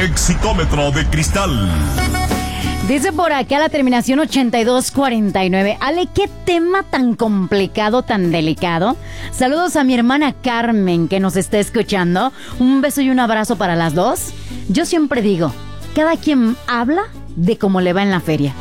Exitómetro de cristal. Dice por acá la terminación 8249. Ale, qué tema tan complicado, tan delicado. Saludos a mi hermana Carmen que nos está escuchando. Un beso y un abrazo para las dos. Yo siempre digo, cada quien habla de cómo le va en la feria.